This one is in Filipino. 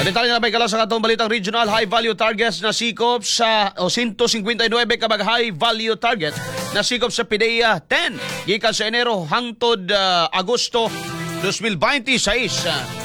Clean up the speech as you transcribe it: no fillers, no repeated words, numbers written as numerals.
Detalye na may kala sa katong balitang regional high value targets na sikop sa 159 kabag high value target na sikop sa PDEA 10 gikan sa Enero hangtod Agosto 2026.